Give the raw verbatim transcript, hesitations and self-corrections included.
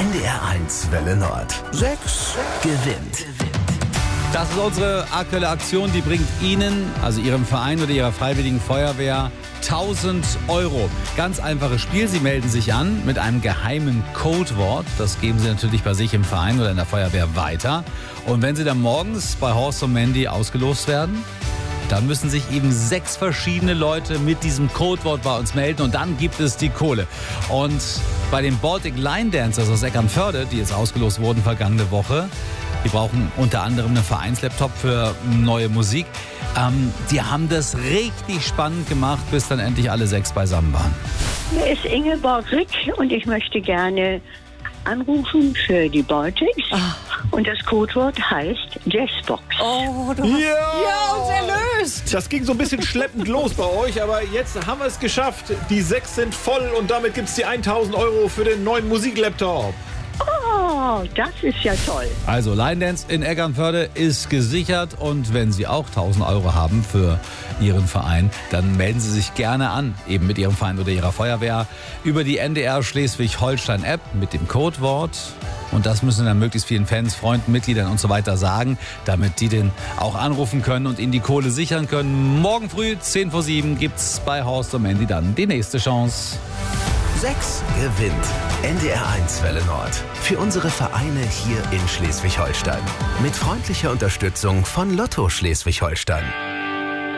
N D R eins Welle Nord. Sechs gewinnt. Das ist unsere aktuelle Aktion, die bringt Ihnen, also Ihrem Verein oder Ihrer Freiwilligen Feuerwehr, tausend Euro. Ganz einfaches Spiel. Sie melden sich an mit einem geheimen Codewort. Das geben Sie natürlich bei sich im Verein oder in der Feuerwehr weiter. Und wenn Sie dann morgens bei Horst und Mandy ausgelost werden, dann müssen sich eben sechs verschiedene Leute mit diesem Codewort bei uns melden und dann gibt es die Kohle. Und bei den Baltic Line Dancers aus Eckernförde, die jetzt ausgelost wurden vergangene Woche, die brauchen unter anderem einen Vereinslaptop für neue Musik. Ähm, die haben das richtig spannend gemacht, bis dann endlich alle sechs beisammen waren. Hier ist Ingeborg Rick und ich möchte gerne anrufen für die Baltics. Ach. Und das Codewort heißt Jazzbox. Oh, du hast Ja! ja, uns erlöst. Das ging so ein bisschen schleppend los bei euch, aber jetzt haben wir es geschafft. Die sechs sind voll und damit gibt es die tausend Euro für den neuen Musiklaptop. Oh, das ist ja toll. Also Line Dance in Eckernförde ist gesichert und wenn Sie auch tausend Euro haben für Ihren Verein, dann melden Sie sich gerne an, eben mit Ihrem Verein oder Ihrer Feuerwehr, über die N D R Schleswig-Holstein App mit dem Codewort. Und das müssen dann möglichst vielen Fans, Freunden, Mitgliedern und so weiter sagen, damit die den auch anrufen können und ihnen die Kohle sichern können. Morgen früh, zehn vor sieben, gibt's bei Horst und Mandy dann die nächste Chance. Sechs gewinnt. N D R eins Welle Nord. Für unsere Vereine hier in Schleswig-Holstein. Mit freundlicher Unterstützung von Lotto Schleswig-Holstein.